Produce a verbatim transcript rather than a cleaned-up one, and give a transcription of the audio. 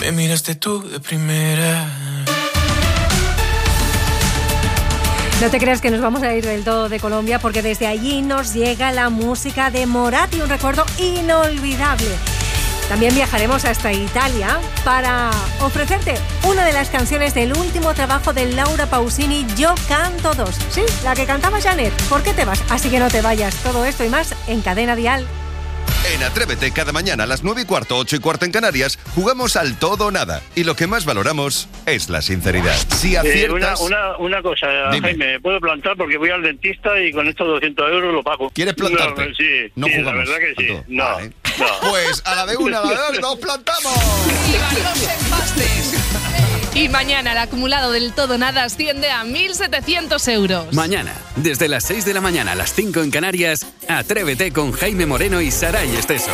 Me miraste tú de primera. No te creas que nos vamos a ir del todo de Colombia, porque desde allí nos llega la música de Moratti, un recuerdo inolvidable. También viajaremos hasta Italia para ofrecerte una de las canciones del último trabajo de Laura Pausini, Yo canto dos. Sí, la que cantaba Janet. ¿Por qué te vas? Así que no te vayas. Todo esto y más en Cadena Dial. En Atrévete, cada mañana a las nueve y cuarto, ocho y cuarto en Canarias, jugamos al todo o nada. Y lo que más valoramos es la sinceridad. Si aciertas... Eh, una, una, una cosa, Dime. Jaime, puedo plantar porque voy al dentista y con estos doscientos euros lo pago. ¿Quieres plantarte? No, sí, no sí, jugamos. la verdad que sí. No, vale. no. Pues a la de una, a la de dos, nos plantamos. ¡Viva los empastes! Y mañana el acumulado del todo nada asciende a mil setecientos euros. Mañana, desde las seis de la mañana a las cinco en Canarias, Atrévete con Jaime Moreno y Saray Esteso.